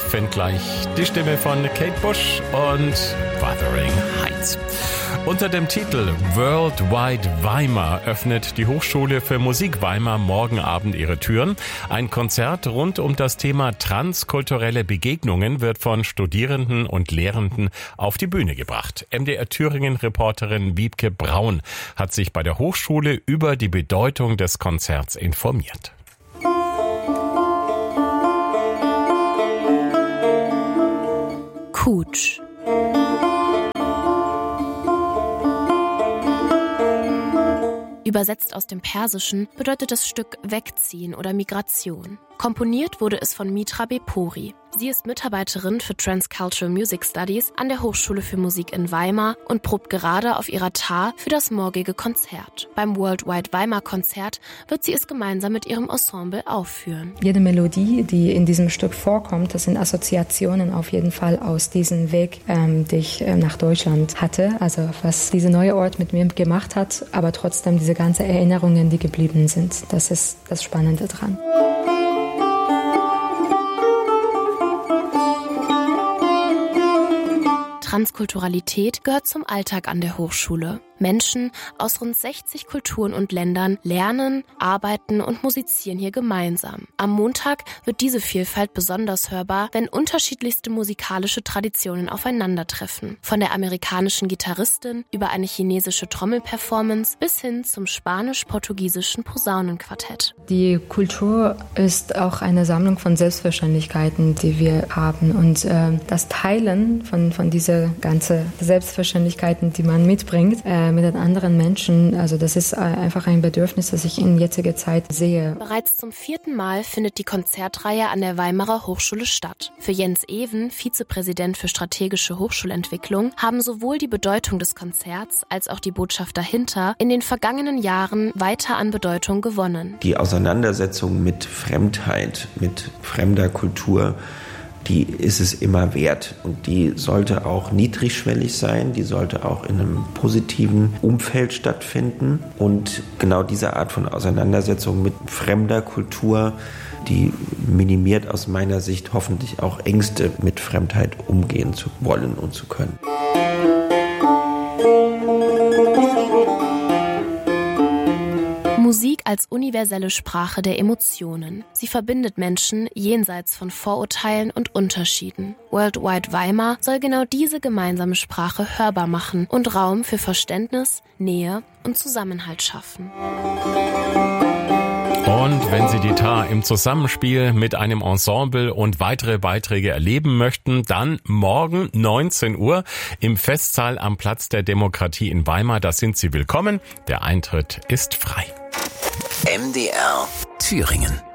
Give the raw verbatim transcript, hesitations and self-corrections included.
Advent gleich die Stimme von Kate Bush und Wuthering Heights. Unter dem Titel Worldwide Weimar öffnet die Hochschule für Musik Weimar morgen Abend ihre Türen. Ein Konzert rund um das Thema transkulturelle Begegnungen wird von Studierenden und Lehrenden auf die Bühne gebracht. M D R Thüringen-Reporterin Wiebke Braun hat sich bei der Hochschule über die Bedeutung des Konzerts informiert. Kutsch. Übersetzt aus dem Persischen bedeutet das Stück Wegziehen oder Migration. Komponiert wurde es von Mitra Bepori. Sie ist Mitarbeiterin für Transcultural Music Studies an der Hochschule für Musik in Weimar und probt gerade auf ihrer T A für das morgige Konzert. Beim Worldwide Weimar Konzert wird sie es gemeinsam mit ihrem Ensemble aufführen. Jede Melodie, die in diesem Stück vorkommt, das sind Assoziationen auf jeden Fall aus diesem Weg, ähm, den ich äh, nach Deutschland hatte. Also was dieser neue Ort mit mir gemacht hat, aber trotzdem diese ganzen Erinnerungen, die geblieben sind. Das ist das Spannende dran. Transkulturalität gehört zum Alltag an der Hochschule. Menschen aus rund sechzig Kulturen und Ländern lernen, arbeiten und musizieren hier gemeinsam. Am Montag wird diese Vielfalt besonders hörbar, wenn unterschiedlichste musikalische Traditionen aufeinandertreffen. Von der amerikanischen Gitarristin über eine chinesische Trommelperformance bis hin zum spanisch-portugiesischen Posaunenquartett. Die Kultur ist auch eine Sammlung von Selbstverständlichkeiten, die wir haben. Und äh, das Teilen von, von dieser ganzen Selbstverständlichkeiten, die man mitbringt, äh, mit den anderen Menschen, also das ist einfach ein Bedürfnis, das ich in jetziger Zeit sehe. Bereits zum vierten Mal findet die Konzertreihe an der Weimarer Hochschule statt. Für Jens Even, Vizepräsident für strategische Hochschulentwicklung, haben sowohl die Bedeutung des Konzerts als auch die Botschaft dahinter in den vergangenen Jahren weiter an Bedeutung gewonnen. Die Auseinandersetzung mit Fremdheit, mit fremder Kultur, die ist es immer wert und die sollte auch niedrigschwellig sein, die sollte auch in einem positiven Umfeld stattfinden und genau diese Art von Auseinandersetzung mit fremder Kultur, die minimiert aus meiner Sicht hoffentlich auch Ängste, mit Fremdheit umgehen zu wollen und zu können. Musik als universelle Sprache der Emotionen. Sie verbindet Menschen jenseits von Vorurteilen und Unterschieden. Worldwide Weimar soll genau diese gemeinsame Sprache hörbar machen und Raum für Verständnis, Nähe und Zusammenhalt schaffen. Und wenn Sie die T A im Zusammenspiel mit einem Ensemble und weitere Beiträge erleben möchten, dann morgen neunzehn Uhr im Festsaal am Platz der Demokratie in Weimar. Da sind Sie willkommen. Der Eintritt ist frei. M D R Thüringen.